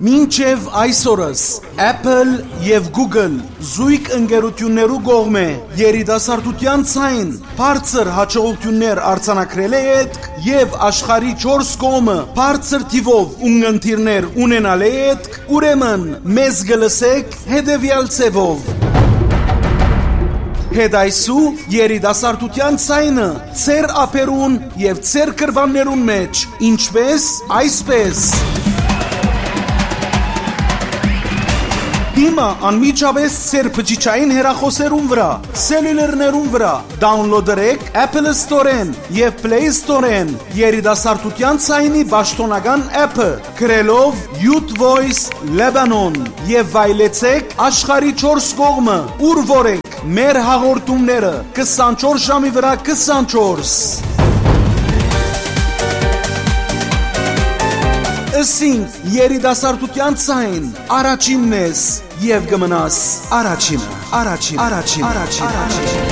Մինչև այսօրս Apple և Google զույգ ընկերություններու կողմէ երիտասարդության ցայն բարձր հաջողություններ արձանագրել է ետք և աշխարհի 4 կողմը բարձր թիվով ունգընտիրներ ունենալ է ետք, ուրեմն մեզ գլսեք հետևյալ ձևով. Հետայսու երիտասարդության ցայնը ծեր ափերուն և ծեր կրվաններուն մեջ, ինչպես այսպես. Հիմա անմիջապես ծեր բջիջային հեռախոսերուն վրա, սելյուլերներուն վրա դաունլոդերեք Apple Store-են և Play Store-են երիտասարդության ցայնի պաշտոնական app-ը, գրելով Youth Voice Lebanon և վայելեցեք աշխարհի 4 կողմը, ուր որ եք մեր հաղորդումները 24 ժամի վրա 24։ Ասինք երիտասարդության ցայն առաջինն ես և կմնաս առաջինը։